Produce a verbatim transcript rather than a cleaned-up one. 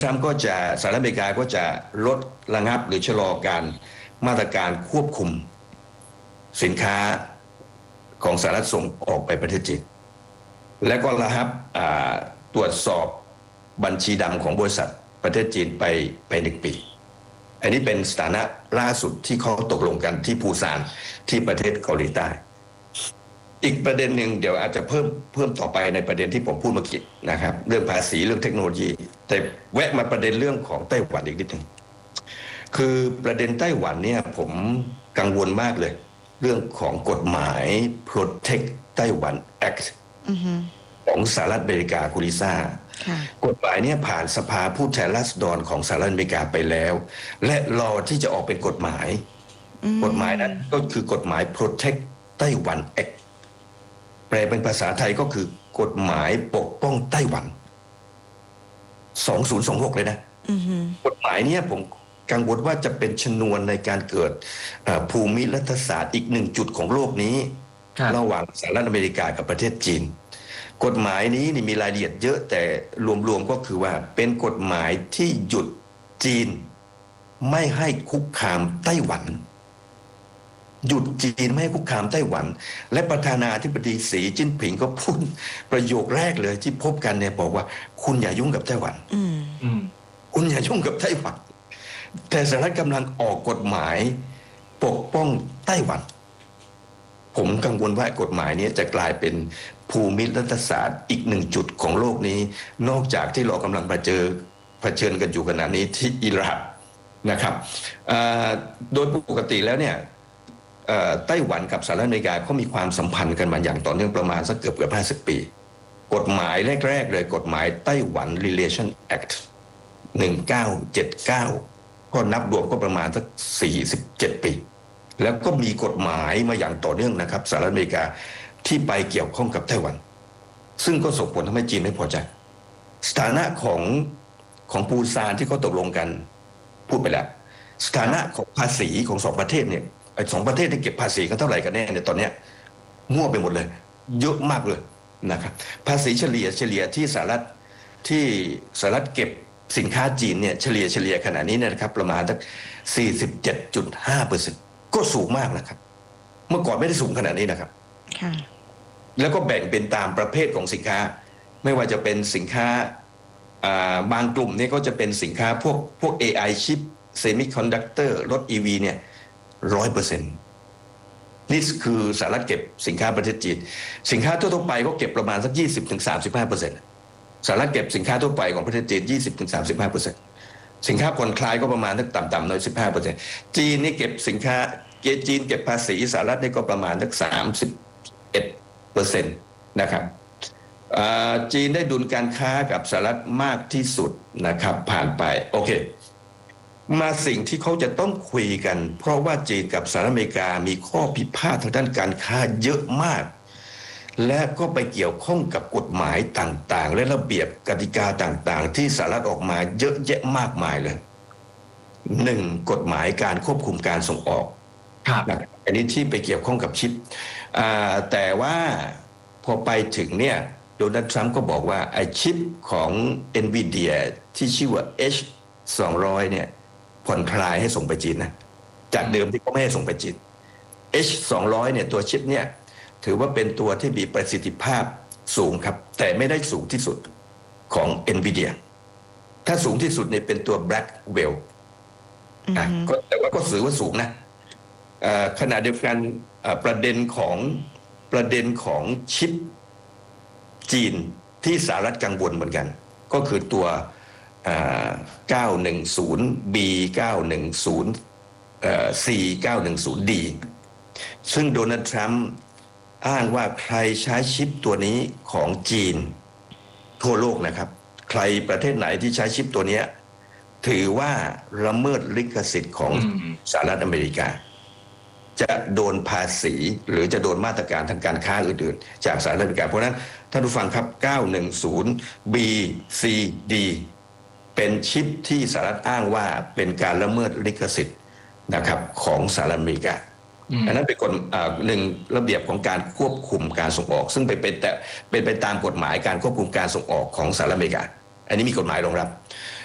ทรัมป์ก็จะสหรัฐอเมริกาก็จะลดระงับหรือชะลอการมาตรการควบคุมสินค้าของสหรัฐส่งออกไปประเทศจีนและก็ระงับตรวจสอบบัญชีดำของบริษัทประเทศจีนไปไปหนึ่งปีอันนี้เป็นสถานะล่าสุดที่เขาตกลงกันที่ปูซานที่ประเทศเกาหลีใต้อีกประเด็นหนึ่งเดี๋ยวอาจจะเพิ่มเพิ่มต่อไปในประเด็นที่ผมพูดเมื่อกี้นะครับเรื่องภาษีเรื่องเทคโนโลยีแต่แวะมาประเด็นเรื่องของไต้หวันอีกนิดนึงคือประเด็นไต้หวันเนี่ยผมกังวลมากเลยเรื่องของกฎหมาย Protect Taiwan Act ของสหรัฐอเมริกาคุณลิซ่ากฎหมายเนี่ยผ่านสภาผู้แทนราษฎรของสหรัฐอเมริกาไปแล้วและรอที่จะออกเป็นกฎหมายกฎหมายนั้นก็คือกฎหมาย Protect Taiwan Act แปลเป็นภาษาไทยก็คือกฎหมายปกป้องไต้หวันสองพันยี่สิบหกเลยนะกฎหมายเนี่ยผมกังวลว่าจะเป็นชนวนในการเกิดภูมิรัฐศาสตร์อีกหนึ่งจุดของโลกนี้ระหว่างสหรัฐอเมริกากับประเทศจีนกฎหมายนี้นี่มีรายละเอียดเยอะแต่รวมๆก็คือว่าเป็นกฎหมายที่หยุดจีนไม่ให้คุกคามไต้หวันหยุดจีนไม่ให้คุกคามไต้หวันและประธานาธิบดีสีจิ้นผิงก็พูดประโยคแรกเลยที่พบกันเนี่ยบอกว่าคุณอย่ายุ่งกับไต้หวันคุณอย่ายุ่งกับไต้หวันแต่สหรัฐกำลังออกกฎหมายปกป้องไต้หวันผมกังวลว่ากฎหมายนี้จะกลายเป็นภูมิรัฐศาสตร์อีกหนึ่งจุดของโลกนี้นอกจากที่เรากำลังเผชิญเผชิญกันอยู่ขณะนี้ที่อิรักนะครับโดยปกติแล้วเนี่ยไต้หวันกับสหรัฐอเมริกาเขามีความสัมพันธ์กันมาอย่างต่อเนื่องประมาณสักเกือบเกือบห้าสิบปีกฎหมายแรกๆเลยกฎหมายไต้หวัน Relation Act หนึ่งพันเก้าร้อยเจ็ดสิบเก้าก็นับรวมก็ประมาณสักสี่สิบเจ็ดปีแล้วก็มีกฎหมายมาอย่างต่อเนื่องนะครับสหรัฐอเมริกาที่ไปเกี่ยวข้องกับไต้หวันซึ่งก็ส่งผลทำให้จีนไม่พอใจสถานะของของปูซานที่เขาตกลงกันพูดไปแล้วสถานะของภาษีของสองประเทศเนี่ยไอ้สองประเทศที่เก็บภาษีกันเท่าไหร่กันแน่เนี่ยตอนเนี้ยมั่วไปหมดเลยเยอะมากเลยนะครับภาษีเฉลี่ยเฉลี่ยที่สหรัฐที่สหรัฐเก็บสินค้าจีนเนี่ยเฉลี่ยเฉลี่ยขณะนี้เนี่ยนะครับประมาณสัก สี่สิบเจ็ดจุดห้าเปอร์เซ็นต์ ก็สูงมากนะครับเมื่อก่อนไม่ได้สูงขนาดนี้นะครับแล้วก็แบ่งเป็นตามประเภทของสินค้าไม่ว่าจะเป็นสินค้าบางกลุ่มนี่ก็จะเป็นสินค้าพวกพวก เอ ไอ ชิปเซมิคอนดักเตอร์รถ อี วี เนี่ย ร้อยเปอร์เซ็นต์ นี่คือสหรัฐเก็บสินค้าประเทศจีนสินค้าทั่วไปก็เก็บประมาณสัก ยี่สิบถึงสามสิบห้าเปอร์เซ็นต์ สหรัฐเก็บสินค้าทั่วไปของประเทศจีน ยี่สิบถึงสามสิบห้าเปอร์เซ็นต์ สินค้าผ่อนคลายก็ประมาณสักต่ำๆหน่อย สิบห้าเปอร์เซ็นต์ จีนนี่เก็บสินค้าจีนเก็บภาษีสหรัฐนี่ก็ประมาณสักสามสิบเอ็ดเปอร์เซ็นต์ นะครับจีนได้ดุลการค้ากับสหรัฐมากที่สุดนะครับผ่านไปโอเคมาสิ่งที่เขาจะต้องคุยกันเพราะว่าจีนกับสหรัฐอเมริกามีข้อพิพาททางด้านการค้าเยอะมากและก็ไปเกี่ยวข้องกับกฎหมายต่างๆและระเบียบกติกาต่างๆที่สหรัฐออกมาเยอะแยะมากมายเลยหนึ่งกฎหมายการควบคุมการส่งออกอันนี้ที่ไปเกี่ยวข้องกับชิปแต่ว่าพอไปถึงเนี่ยโดนัลด์ทรัมป์ก็บอกว่าไอ้ชิปของ NVIDIA ที่ชื่อว่า เอช สองร้อย เนี่ยผ่อนคลายให้ส่งไปจีนนะจากเดิมที่เขาไม่ให้ส่งไปจีน เอช สองร้อย เนี่ยตัวชิปเนี่ยถือว่าเป็นตัวที่มีประสิทธิภาพสูงครับแต่ไม่ได้สูงที่สุดของ NVIDIA ถ้าสูงที่สุดเนี่ยเป็นตัว Blackwell อ่ะก็แต่ว่าก็ถือว่าสูงนะขณะเดียวกันประเด็นของประเด็นของชิปจีนที่สหรัฐกังวลเหมือนกันก็คือตัว เก้าหนึ่งศูนย์ บี เก้าหนึ่งศูนย์ ซี เก้าหนึ่งศูนย์ ดี ซึ่งโดนัลด์ทรัมป์อ้างว่าใครใช้ชิปตัวนี้ของจีนทั่วโลกนะครับใครประเทศไหนที่ใช้ชิปตัวนี้ถือว่าละเมิดลิขสิทธิ์ของสหรัฐอเมริกาจะโดนภาษีหรือจะโดนมาตรการทางการค้าอื่นๆจากสหรัฐอเมริกาเพราะนั้นท่านผู้ฟังครับ เก้าหนึ่งศูนย์ บี ซี ดี เป็นชิปที่สหรัฐอ้างว่าเป็นการละเมิดลิขสิทธิ์นะครับของสหรัฐอเมริกาอันนั้นเป็นกฎหนึ่งระเบียบของการควบคุมการส่งออกซึ่งเป็นแต่เป็นไปตามกฎหมายการควบคุมการส่งออกของสหรัฐอเมริกาอันนี้มีกฎหมายรองรับ